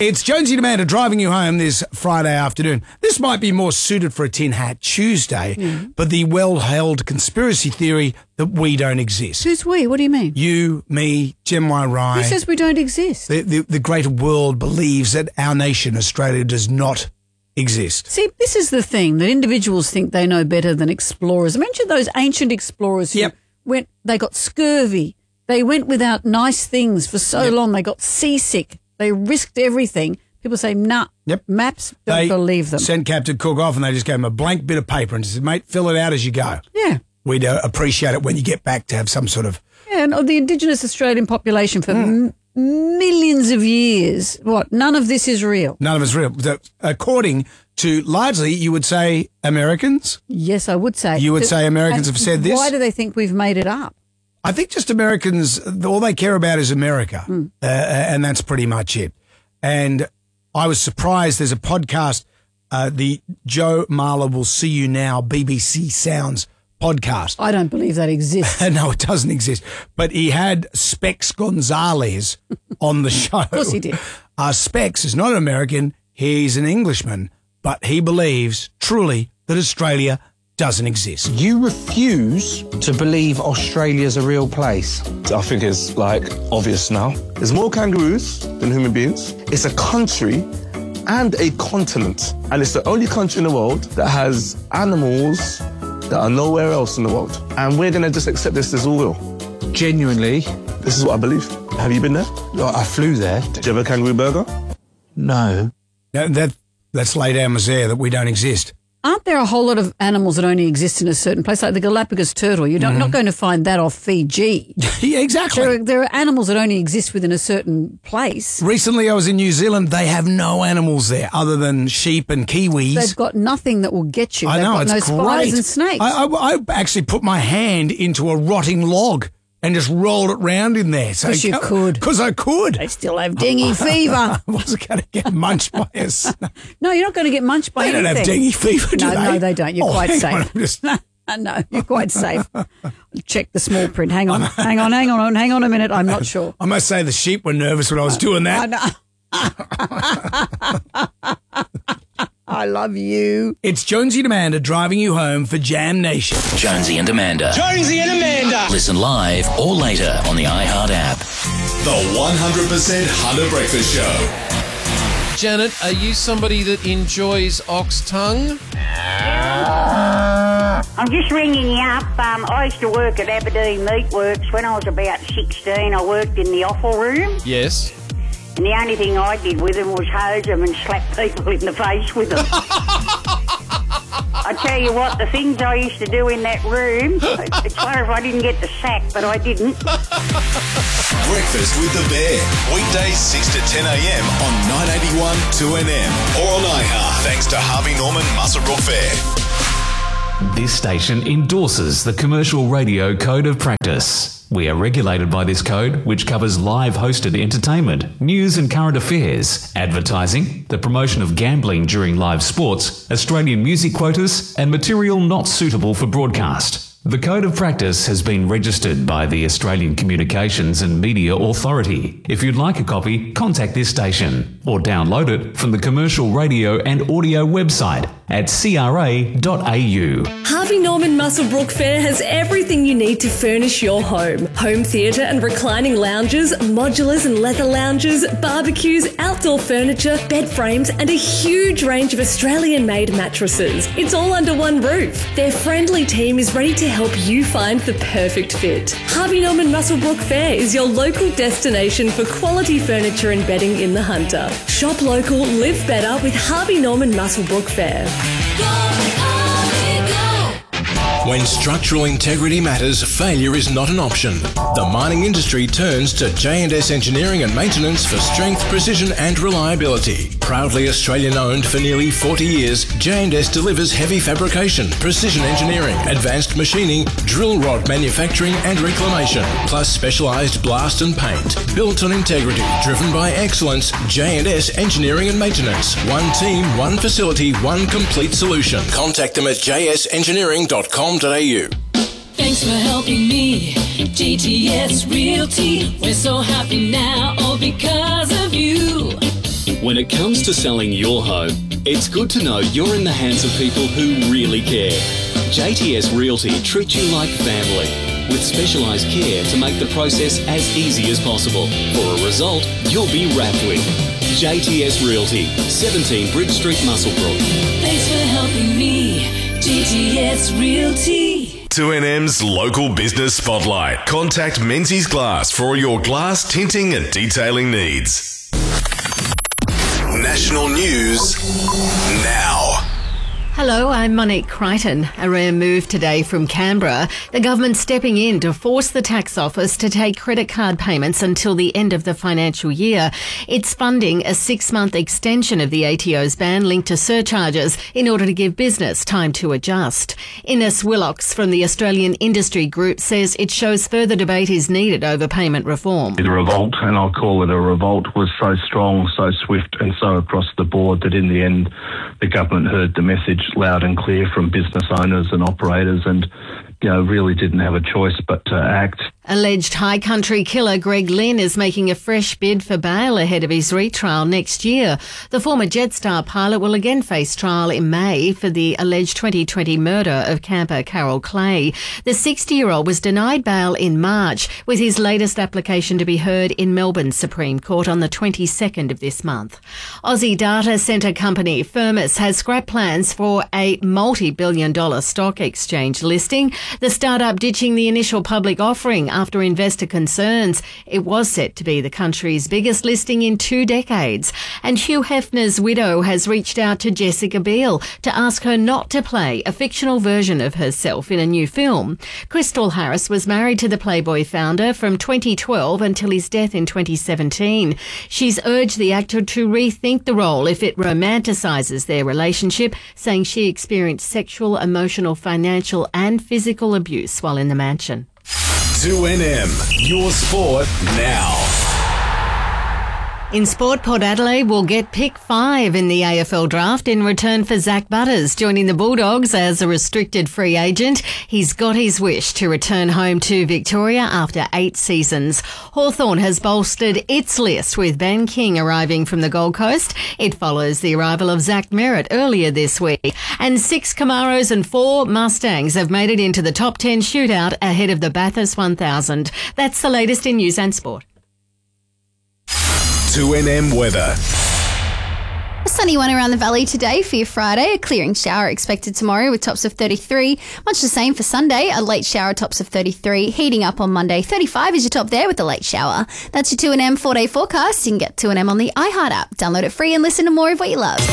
It's Jonesy and Amanda driving you home this Friday afternoon. This might be more suited for a Tin Hat Tuesday, but the well-held conspiracy theory that we don't exist. Who's we? What do you mean? You, me, Jem Rai. Who says we don't exist? The greater world believes that our nation, Australia, does not exist. See, this is the thing, that individuals think they know better than explorers. Imagine those ancient explorers who they got scurvy. They went without nice things for so long. They got seasick. They risked everything. People say, nah, maps, don't believe them. Sent Captain Cook off and they just gave him a blank bit of paper and said, mate, fill it out as you go. Yeah. We'd appreciate it when you get back to have some sort of... Yeah, and of the Indigenous Australian population for millions of years, none of this is real. None of it's real. According to, largely, you would say Americans? Yes, I would say. You would say Americans have said this? Why do they think we've made it up? I think just Americans, all they care about is America, and that's pretty much it. And I was surprised there's a podcast, the Joe Marler Will See You Now BBC Sounds podcast. I don't believe that exists. No, it doesn't exist. But he had Specs Gonzalez on the show. Of course he did. Specs is not an American, he's an Englishman, but he believes truly that Australia doesn't exist. You refuse to believe Australia's a real place. I think it's obvious now. There's more kangaroos than human beings. It's a country and a continent. And it's the only country in the world that has animals that are nowhere else in the world. And we're going to just accept this as all real. Genuinely. This is what I believe. Have you been there? I flew there. Did you have a kangaroo burger? No. That's laid out there that we don't exist. Aren't there a whole lot of animals that only exist in a certain place, like the Galapagos turtle? You're not going to find that off Fiji. Yeah, exactly. There are animals that only exist within a certain place. Recently I was in New Zealand. They have no animals there other than sheep and kiwis. They've got nothing that will get you. I know, They've got it's no great. spiders and snakes. I actually put my hand into a rotting log and just rolled it round in there. Because you could. Because I could. They still have dengue fever. I wasn't going to get munched by a snake. No, you're not going to get munched by anything. They don't have dengue fever, do they? No, they don't. You're quite safe. No, you're quite safe. Check the small print. Hang on a minute. I'm not sure. I must say the sheep were nervous when I was doing that. I love you. It's Jonesy and Amanda driving you home for Jam Nation. Jonesy and Amanda. Jonesy and Amanda. Listen live or later on the iHeart app. The 100% Hunter Breakfast Show. Janet, are you somebody that enjoys ox tongue? I'm just ringing you up. I used to work at Aberdeen Meatworks when I was about 16. I worked in the offal room. Yes. And the only thing I did with them was hose them and slap people in the face with them. I tell you what, the things I used to do in that room, it's wonder if I didn't get the sack, but I didn't. Breakfast with the Bear. Weekdays 6 to 10 a.m. on 981 2NM or on iHeart. Thanks to Harvey Norman Muswellbrook Fair. This station endorses the Commercial Radio Code of Practice. We are regulated by this code, which covers live hosted entertainment, news and current affairs, advertising, the promotion of gambling during live sports, Australian music quotas, and material not suitable for broadcast. The Code of Practice has been registered by the Australian Communications and Media Authority. If you'd like a copy, contact this station or download it from the Commercial Radio and Audio website at cra.au. Harvey Norman Muswellbrook Fair has everything you need to furnish your home. Home theatre and reclining lounges, modulars and leather lounges, barbecues, outdoor furniture, bed frames and a huge range of Australian-made mattresses. It's all under one roof. Their friendly team is ready to help you find the perfect fit. Harvey Norman Muswellbrook Fair is your local destination for quality furniture and bedding in the Hunter. Shop local, live better with Harvey Norman Muswellbrook Fair. When structural integrity matters, failure is not an option. The mining industry turns to J&S Engineering and Maintenance for strength, precision and reliability. Proudly Australian-owned for nearly 40 years, J&S delivers heavy fabrication, precision engineering, advanced machining, drill rod manufacturing and reclamation, plus specialised blast and paint. Built on integrity, driven by excellence, J&S Engineering and Maintenance. One team, one facility, one complete solution. Contact them at jsengineering.com. Thanks for helping me, GTS Realty. We're so happy now, all because of you. When it comes to selling your home, it's good to know you're in the hands of people who really care. JTS Realty treats you like family, with specialised care to make the process as easy as possible. For a result you'll be wrapped with. JTS Realty, 17 Bridge Street, Muswellbrook. Thanks for helping me, JTS Realty. 2NM's local business spotlight. Contact Menzies Glass for all your glass, tinting and detailing needs. National news now. Hello, I'm Monique Crichton. A rare move today from Canberra. The government stepping in to force the tax office to take credit card payments until the end of the financial year. It's funding a 6-month extension of the ATO's ban linked to surcharges in order to give business time to adjust. Ines Willocks from the Australian Industry Group says it shows further debate is needed over payment reform. The revolt, and I'll call it a revolt, was so strong, so swift and so across the board that in the end the government heard the message loud and clear from business owners and operators and, really didn't have a choice but to act. Alleged high country killer Greg Lynn is making a fresh bid for bail ahead of his retrial next year. The former Jetstar pilot will again face trial in May for the alleged 2020 murder of camper Carol Clay. The 60-year-old was denied bail in March, with his latest application to be heard in Melbourne Supreme Court on the 22nd of this month. Aussie data centre company Firmus has scrapped plans for a multi-billion-dollar stock exchange listing. The startup ditching the initial public offering after investor concerns. It was set to be the country's biggest listing in 2 decades. And Hugh Hefner's widow has reached out to Jessica Biel to ask her not to play a fictional version of herself in a new film. Crystal Harris was married to the Playboy founder from 2012 until his death in 2017. She's urged the actor to rethink the role if it romanticises their relationship, saying she experienced sexual, emotional, financial and physical abuse while in the mansion. 2NM, your sport now. In sport, Port Adelaide will get pick 5 in the AFL draft in return for Zach Butters joining the Bulldogs as a restricted free agent. He's got his wish to return home to Victoria after 8 seasons. Hawthorn has bolstered its list with Ben King arriving from the Gold Coast. It follows the arrival of Zach Merritt earlier this week. And 6 Camaros and 4 Mustangs have made it into the top 10 shootout ahead of the Bathurst 1000. That's the latest in news and sport. 2NM weather. A sunny one around the valley today for your Friday. A clearing shower expected tomorrow with tops of 33. Much the same for Sunday. A late shower, tops of 33. Heating up on Monday. 35 is your top there with the late shower. That's your 2NM 4-day forecast. You can get 2NM on the iHeart app. Download it free and listen to more of what you love.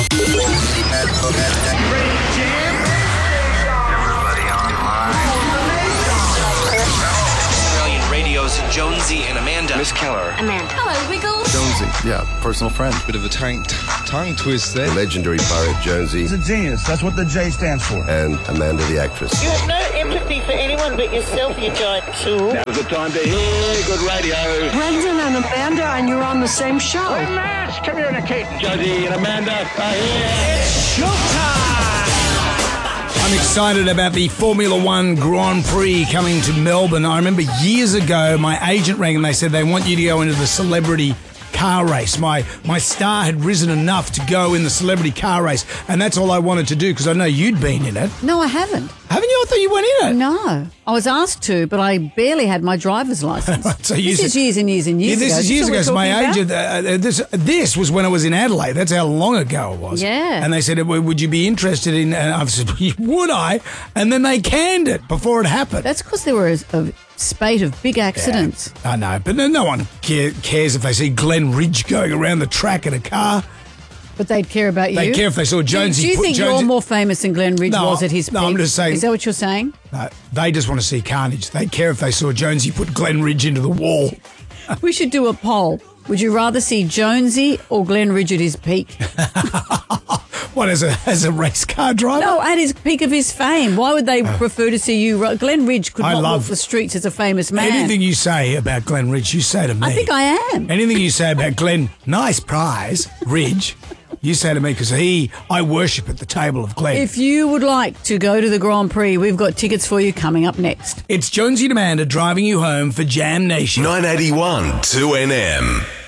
Australian Radio's Jonesy and Amanda. Miss Keller. Amanda. Hello, Wiggles. Jonesy, yeah, personal friend. Bit of a tongue twist there. The legendary pirate Jonesy. He's a genius. That's what the J stands for. And Amanda the actress. You have no empathy for anyone but yourself, you giant tool. Now's the time to hear good radio. Brendan and Amanda, and you're on the same show. We're mass communicating. Jonesy and Amanda are here. It's showtime! I'm excited about the Formula One Grand Prix coming to Melbourne. I remember years ago, my agent rang and they said they want you to go into the celebrity car race. My star had risen enough to go in the celebrity car race, and that's all I wanted to do because I know you'd been in it. No, I haven't. Haven't you? I thought you went in it. No. I was asked to, but I barely had my driver's license. So this is years and years and years ago. ago. This is years ago. So my agent, this was when I was in Adelaide. That's how long ago it was. Yeah. And they said, would you be interested in, and I said, would I? And then they canned it before it happened. That's because there were a spate of big accidents. Yeah, I know, but no one cares if they see Glenn Ridge going around the track in a car. But they'd care about you? They'd care if they saw Jonesy. Do you think you're more famous than Glenn Ridge was at his peak? No, I'm just saying. Is that what you're saying? No, they just want to see carnage. They'd care if they saw Jonesy put Glenn Ridge into the wall. We should do a poll. Would you rather see Jonesy or Glenn Ridge at his peak? What, as a race car driver? No, at his peak of his fame. Why would they prefer to see you? Glenn Ridge could not walk the streets as a famous man. Anything you say about Glenn Ridge, you say to me. I think I am. Anything you say about Glenn, nice prize, Ridge, you say to me because I worship at the table of Glenn. If you would like to go to the Grand Prix, we've got tickets for you coming up next. It's Jonesy and Amanda driving you home for Jam Nation. 981 2NM.